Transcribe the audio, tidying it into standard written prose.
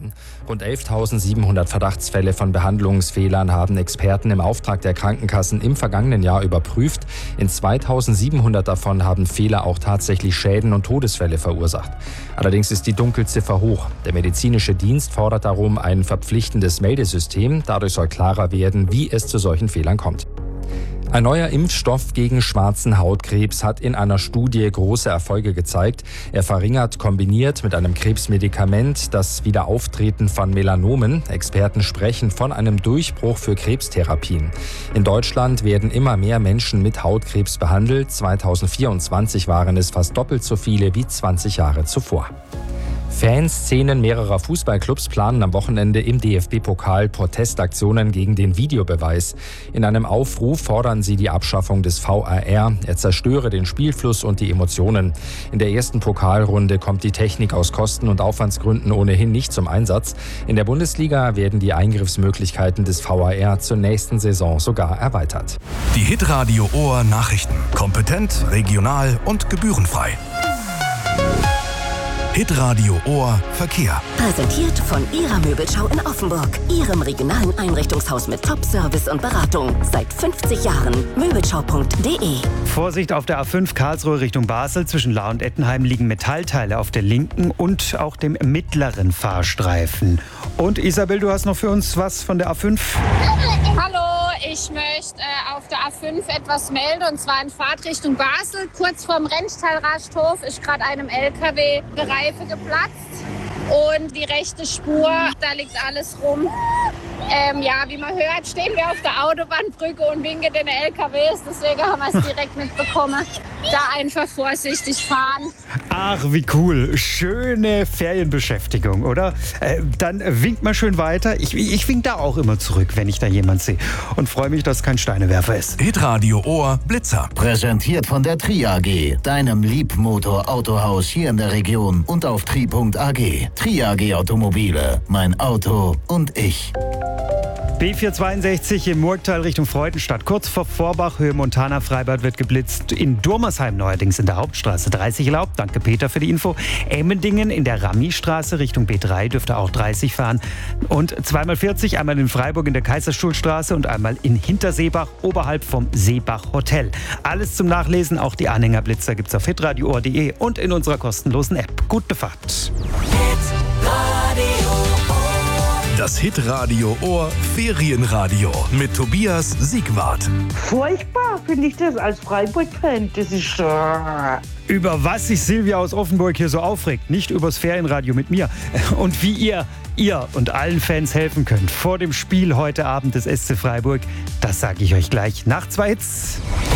gefunden. Rund 11.700 Verdachtsfälle von Behandlungsfehlern haben Experten im Auftrag der Krankenkassen im vergangenen Jahr überprüft. In 2.700 davon haben Fehler auch tatsächlich Schäden und Todesfälle verursacht. Allerdings ist die Dunkelziffer hoch. Der medizinische Dienst fordert darum ein verpflichtendes Meldesystem. Dadurch soll klarer werden, wie es zu solchen Fehlern kommt. Ein neuer Impfstoff gegen schwarzen Hautkrebs hat in einer Studie große Erfolge gezeigt. Er verringert kombiniert mit einem Krebsmedikament das Wiederauftreten von Melanomen. Experten sprechen von einem Durchbruch für Krebstherapien. In Deutschland werden immer mehr Menschen mit Hautkrebs behandelt. 2024 waren es fast doppelt so viele wie 20 Jahre zuvor. Fanszenen mehrerer Fußballclubs planen am Wochenende im DFB-Pokal Protestaktionen gegen den Videobeweis. In einem Aufruf fordern sie die Abschaffung des VAR. Er zerstöre den Spielfluss und die Emotionen. In der ersten Pokalrunde kommt die Technik aus Kosten- und Aufwandsgründen ohnehin nicht zum Einsatz. In der Bundesliga werden die Eingriffsmöglichkeiten des VAR zur nächsten Saison sogar erweitert. Die Hitradio Ohr Nachrichten. Kompetent, regional und gebührenfrei. Hitradio Ohr Verkehr. Präsentiert von Ihrer Möbelschau in Offenburg. Ihrem regionalen Einrichtungshaus mit Top-Service und Beratung. Seit 50 Jahren. Möbelschau.de. Vorsicht auf der A5 Karlsruhe Richtung Basel. Zwischen Lahr und Ettenheim liegen Metallteile auf der linken und auch dem mittleren Fahrstreifen. Und Isabel, du hast noch für uns was von der A5? Hallo, ich möchte auf der A5 etwas melden, und zwar in Fahrtrichtung Basel. Kurz vorm Rennstallrasthof ist gerade einem LKW die Reife geplatzt und die rechte Spur, da liegt alles rum. Wie man hört, stehen wir auf der Autobahnbrücke und winken den LKWs, deswegen haben wir es direkt mitbekommen. Da einfach vorsichtig fahren. Ach, wie cool. Schöne Ferienbeschäftigung, oder? Dann winkt mal schön weiter. Ich wink da auch immer zurück, wenn ich da jemand sehe. Und freue mich, dass es kein Steinewerfer ist. Hitradio Ohr Blitzer. Präsentiert von der Tri AG, deinem Liebmotor-Autohaus hier in der Region und auf tri.ag. Tri AG Automobile, mein Auto und ich. B462 im Murgtal Richtung Freudenstadt. Kurz vor Vorbach, Höhe Montana-Freibad wird geblitzt. In Durmersheim neuerdings in der Hauptstraße 30 erlaubt. Danke Peter für die Info. Emmendingen in der Rami-Straße Richtung B3 dürfte auch 30 fahren. Und 2x40, einmal in Freiburg in der Kaiserstuhlstraße und einmal in Hinterseebach oberhalb vom Seebach Hotel. Alles zum Nachlesen, auch die Anhängerblitzer gibt's auf hitradioohr.de und in unserer kostenlosen App. Gute Fahrt. Das Hitradio Ohr Ferienradio mit Tobias Siegwart. Furchtbar finde ich das als Freiburg-Fan. Das ist Über was sich Silvia aus Offenburg hier so aufregt, nicht übers Ferienradio mit mir. Und wie ihr und allen Fans helfen könnt vor dem Spiel heute Abend des SC Freiburg, das sage ich euch gleich nach 2 Hits.